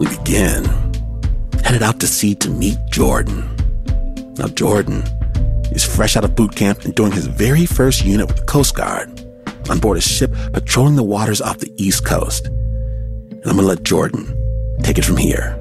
we begin. Headed out to sea to meet Jordan. Now, Jordan is fresh out of boot camp and doing his very first unit with the Coast Guard on board a ship patrolling the waters off the East Coast. And I'm going to let Jordan take it from here.